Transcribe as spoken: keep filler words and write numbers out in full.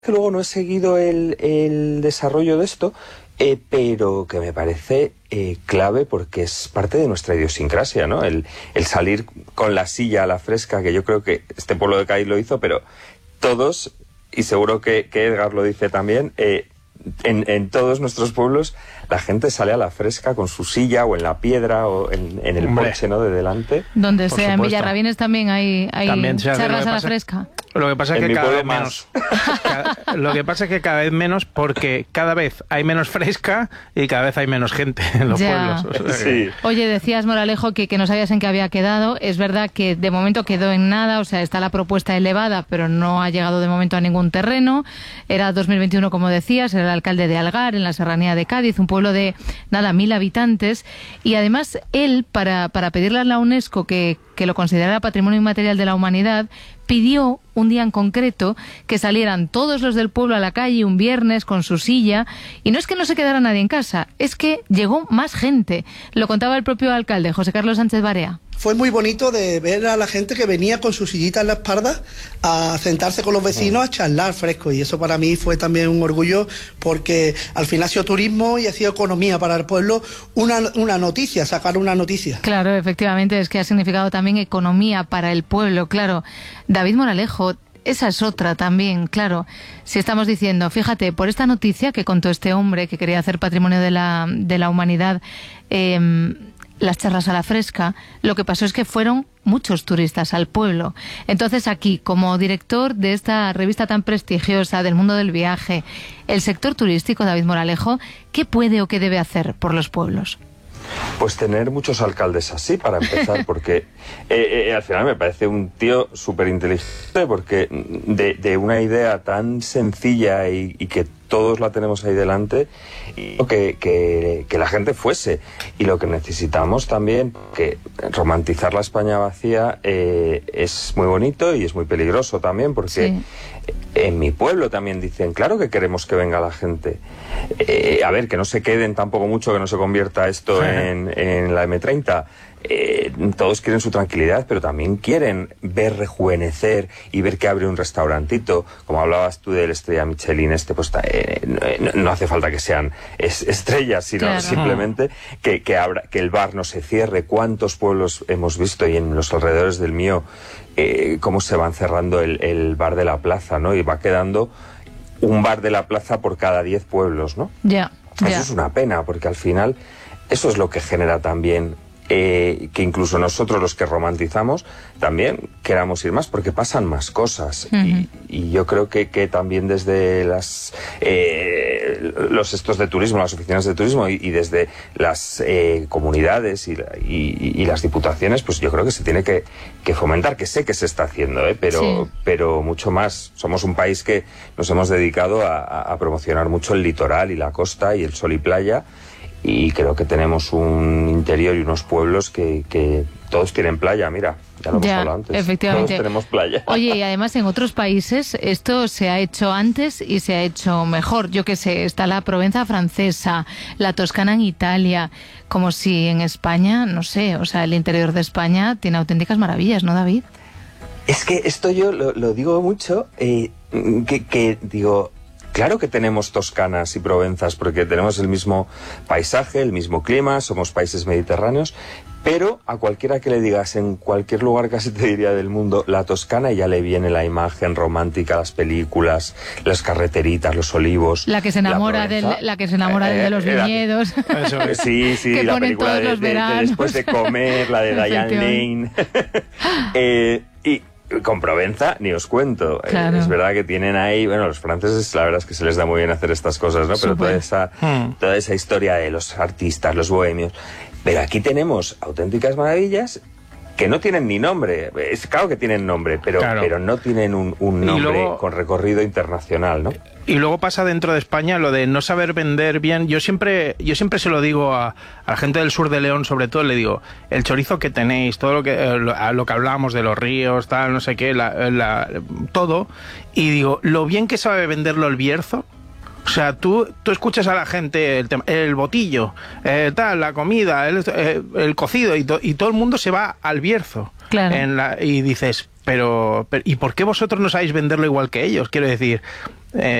que luego no he seguido el, el desarrollo de esto, eh, pero que me parece eh, clave porque es parte de nuestra idiosincrasia, ¿no? El, el salir con la silla a la fresca, que yo creo que este pueblo de Cádiz lo hizo, pero todos, y seguro que, que Edgar lo dice también, eh, en, en todos nuestros pueblos la gente sale a la fresca con su silla o en la piedra o en, en el Hombre. porche, ¿no?, de delante. Donde Por sea, en supuesto. Villarrabienes también hay, hay También se hace, charlas lo que a la pasa- fresca. Lo que pasa es En que mi cada pueblo vez más. menos. Ca- Lo que pasa es que cada vez menos porque cada vez hay menos fresca y cada vez hay menos gente en los Ya. pueblos. O sea que- Sí. Oye, decías, Moralejo, que, que no sabías en qué había quedado. Es verdad que de momento quedó en nada, o sea, está la propuesta elevada, pero no ha llegado de momento a ningún terreno. Era dos mil veintiuno, como decías, era el alcalde de Algar, en la serranía de Cádiz, un pueblo de, nada, mil habitantes. Y además, él, para, para pedirle a la UNESCO que, que lo considerara Patrimonio Inmaterial de la Humanidad, pidió un día en concreto que salieran todos los del pueblo a la calle un viernes con su silla, y no es que no se quedara nadie en casa, es que llegó más gente. Lo contaba el propio alcalde, José Carlos Sánchez Barea. Fue muy bonito de ver a la gente que venía con su sillita en la espalda a sentarse con los vecinos a charlar fresco, y eso para mí fue también un orgullo porque al final ha sido turismo y ha sido economía para el pueblo, una, una noticia, sacar una noticia. Claro, efectivamente, es que ha significado también economía para el pueblo, claro. David Moralejo, esa es otra también, claro. Si estamos diciendo, fíjate, por esta noticia que contó este hombre que quería hacer Patrimonio de la, de la Humanidad, eh, las charlas a la fresca, lo que pasó es que fueron muchos turistas al pueblo. Entonces aquí, como director de esta revista tan prestigiosa del mundo del viaje, el sector turístico, David Moralejo, ¿qué puede o qué debe hacer por los pueblos? Pues tener muchos alcaldes así, para empezar, porque eh, eh, al final me parece un tío súper inteligente, porque de, de una idea tan sencilla y, y que todos la tenemos ahí delante, y que, que, que la gente fuese. Y lo que necesitamos también, que romantizar la España vacía eh, es muy bonito y es muy peligroso también, porque Sí. en mi pueblo también dicen, claro que queremos que venga la gente. Eh, a ver, que no se queden tampoco mucho, que no se convierta esto Sí. en, en la eme treinta. Eh, todos quieren su tranquilidad, pero también quieren ver rejuvenecer y ver que abre un restaurantito. Como hablabas tú del Estrella Michelin este, pues eh, no, no hace falta que sean es, estrellas, sino Claro. simplemente que, que, abra, que el bar no se cierre. ¿Cuántos pueblos hemos visto, y en los alrededores del mío, eh, cómo se van cerrando el, el bar de la plaza, ¿no? Y va quedando un bar de la plaza por cada diez pueblos, ¿no? Ya, ya. Eso es una pena, porque al final eso es lo que genera también eh, que incluso nosotros, los que romantizamos, también queramos ir más, porque pasan más cosas. Uh-huh. y, y yo creo que, que también desde las eh, los estos de turismo, las oficinas de turismo y, y desde las eh, comunidades y, la- y, y las diputaciones, pues yo creo que se tiene que, que fomentar, que sé que se está haciendo, ¿eh? pero, Sí. pero mucho más. Somos un país que nos hemos dedicado a, a- a promocionar mucho el litoral y la costa y el sol y playa, y creo que tenemos un interior y unos pueblos que, que todos tienen playa. Mira, ya lo hemos Ya, hablado antes. efectivamente. Todos tenemos playa. Oye, y además en otros países esto se ha hecho antes y se ha hecho mejor. Yo qué sé, está la Provenza francesa, la Toscana en Italia, como si en España, no sé, o sea, el interior de España tiene auténticas maravillas, ¿no, David? Es que esto yo lo, lo digo mucho, eh, que, que digo, claro que tenemos Toscanas y Provenzas, porque tenemos el mismo paisaje, el mismo clima, somos países mediterráneos, pero a cualquiera que le digas en cualquier lugar, casi te diría del mundo, la Toscana, ya le viene la imagen romántica, las películas, las carreteritas, los olivos. La que se enamora, del, Provenza. la que se enamora del de los Eh, la- viñedos. Eso es. Sí, sí, que la ponen película todos de, los de- de veranos. después de comer, la de Diane Lane. eh, y con Provenza ni os cuento. Claro. Eh, es verdad que tienen ahí, bueno, los franceses la verdad es que se les da muy bien hacer estas cosas, ¿no? Pero Súper. toda esa, Hmm. toda esa historia de los artistas, los bohemios. Pero aquí tenemos auténticas maravillas que no tienen ni nombre. Es claro que tienen nombre, pero, Claro. pero no tienen un, un Y nombre luego- con recorrido internacional, ¿no? Y luego pasa dentro de España lo de no saber vender bien. Yo siempre, yo siempre se lo digo a, a la gente del sur de León, sobre todo, le digo, el chorizo que tenéis, todo lo que, eh, lo, a lo que hablábamos de los ríos, tal, no sé qué, la, la- todo, y digo, lo bien que sabe venderlo el Bierzo. O sea, tú, tú escuchas a la gente el, tema- el botillo, eh, tal, la comida, el, eh, el cocido, y, to- y todo el mundo se va al Bierzo. Claro. En la- y dices, pero, pero, ¿y por qué vosotros no sabéis venderlo igual que ellos? Quiero decir, Eh,